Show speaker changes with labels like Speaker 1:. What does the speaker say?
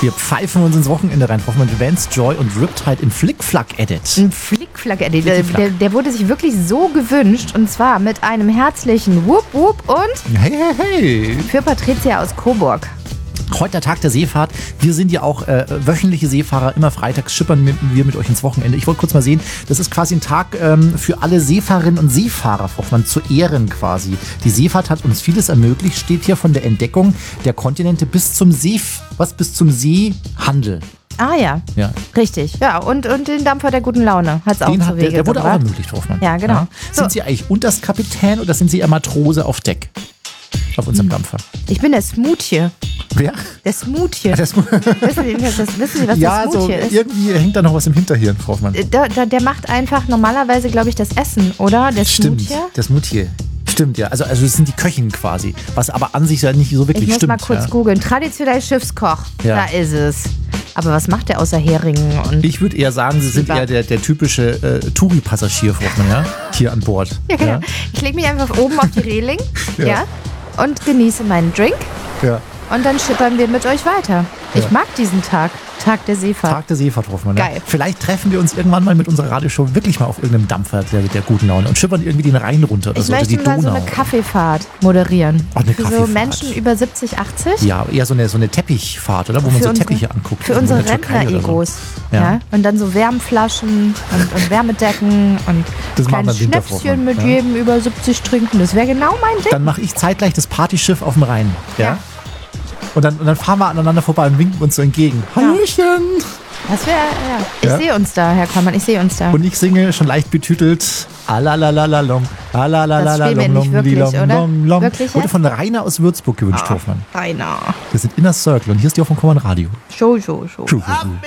Speaker 1: Wir pfeifen uns ins Wochenende rein. Hoffen wir Vance Joy und Riptide im Flick-Flack-Edit.
Speaker 2: Ein Flick-Flack-Edit. Der wurde sich wirklich so gewünscht. Und zwar mit einem herzlichen Wupp Wupp und
Speaker 1: Hey, hey, hey.
Speaker 2: für Patricia aus Coburg.
Speaker 1: Heute der Tag der Seefahrt. Wir sind ja auch wöchentliche Seefahrer. Immer freitags schippern wir mit euch ins Wochenende. Ich wollte kurz mal sehen, das ist quasi ein Tag für alle Seefahrerinnen und Seefahrer, Hoffmann, zu Ehren quasi. Die Seefahrt hat uns vieles ermöglicht, steht hier von der Entdeckung der Kontinente bis zum Seehandel.
Speaker 2: Ah ja, richtig. Ja, und den Dampfer der guten Laune hat es auch zu Wege
Speaker 1: Der wurde
Speaker 2: gebracht.
Speaker 1: auch ermöglicht, Hoffmann.
Speaker 2: Ja, genau.
Speaker 1: Ja.
Speaker 2: So.
Speaker 1: Sind Sie eigentlich Unterskapitän oder sind Sie eher Matrose auf Deck? Auf unserem Dampfer.
Speaker 2: Ich bin der Smoothie.
Speaker 1: Wer?
Speaker 2: Der Smoothie.
Speaker 1: Das,
Speaker 2: Wissen Sie, was
Speaker 1: ja,
Speaker 2: der
Speaker 1: so
Speaker 2: Smoothie ist?
Speaker 1: irgendwie hängt da noch was im Hinterhirn, Frau Hoffmann.
Speaker 2: Der macht einfach normalerweise, glaube ich, das Essen, oder? Der
Speaker 1: Stimmt,
Speaker 2: Smoothie.
Speaker 1: der Smoothie. Stimmt, ja. Also das sind die Köchinnen quasi. Was aber an sich ja nicht so wirklich
Speaker 2: Ich muss
Speaker 1: stimmt.
Speaker 2: mal kurz googeln. Traditionell Schiffskoch.
Speaker 1: Ja.
Speaker 2: Da ist es. Aber was macht der außer Heringen? Und
Speaker 1: Ich würde eher sagen, Sie sind
Speaker 2: Lieber.
Speaker 1: eher der typische Touri-Passagier, Frau Hoffmann, ja? Hier an Bord.
Speaker 2: ja, genau. Ich lege mich einfach oben auf die Reling ja. Und genieße meinen Drink.
Speaker 1: Ja.
Speaker 2: Und dann schippern wir mit euch weiter. Ich mag diesen Tag. Tag der Seefahrt.
Speaker 1: Tag der Seefahrt, Hoffmann.
Speaker 2: Geil.
Speaker 1: Ja. Vielleicht treffen wir uns irgendwann mal mit unserer Radioshow wirklich mal auf irgendeinem Dampfer der guten Laune und schippern irgendwie den Rhein runter oder
Speaker 2: Ich
Speaker 1: so, oder
Speaker 2: möchte
Speaker 1: die
Speaker 2: mal so
Speaker 1: Donau.
Speaker 2: eine Kaffeefahrt moderieren.
Speaker 1: Oh, eine
Speaker 2: Für so
Speaker 1: Kaffeefahrt.
Speaker 2: Menschen über 70, 80.
Speaker 1: Ja, eher so eine Teppichfahrt, oder? Wo man
Speaker 2: Für
Speaker 1: so
Speaker 2: unsere-
Speaker 1: Teppiche anguckt.
Speaker 2: Für
Speaker 1: irgendwo
Speaker 2: unsere
Speaker 1: in der Türkei oder so.
Speaker 2: Rentner-Egos.
Speaker 1: Ja.
Speaker 2: Ja. Und dann so Wärmflaschen und Wärmedecken und
Speaker 1: Das machen wir
Speaker 2: kleines
Speaker 1: im Winter, Frau
Speaker 2: Schnäpschen
Speaker 1: Hoffmann.
Speaker 2: mit
Speaker 1: Ja.
Speaker 2: jedem über 70 trinken. Das wäre genau mein Ding.
Speaker 1: Dann mache ich zeitgleich das Partyschiff auf dem Rhein. Ja?
Speaker 2: Ja.
Speaker 1: Und dann fahren wir aneinander vorbei und winken uns so entgegen. Hallöchen!
Speaker 2: Das wäre, ja. Ich
Speaker 1: Ja.
Speaker 2: sehe uns da, Herr Kammann, ich sehe uns da.
Speaker 1: Und ich singe schon leicht betütelt. Alalalalom,
Speaker 2: Das spielen wir nicht wirklich, oder? Wirklich
Speaker 1: Wurde
Speaker 2: jetzt?
Speaker 1: von Rainer aus Würzburg gewünscht, Hoffmann.
Speaker 2: Rainer.
Speaker 1: Wir sind Inner Circle und hier ist die auf dem Common Radio.
Speaker 2: Show.
Speaker 1: Schuh.